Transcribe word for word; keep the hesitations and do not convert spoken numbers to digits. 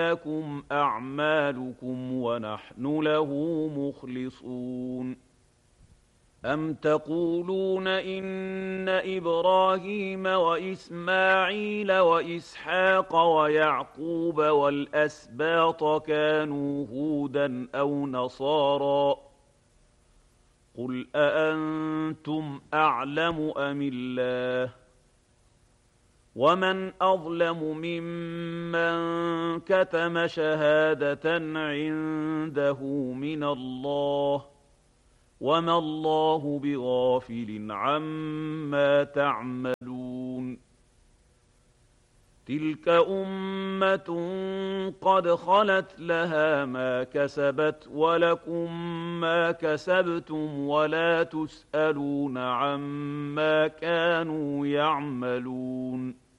لكم أعمالكم ونحن له مخلصون أم تقولون إن إبراهيم وإسماعيل وإسحاق ويعقوب والأسباط كانوا هودا أو نصارى قل أأنتم أعلم أم الله ومن أظلم ممن كتم شهادة عنده من الله وما الله بغافل عما تعملون تلك أمة قد خلت لها ما كسبت ولكم ما كسبتم ولا تسألون عما كانوا يعملون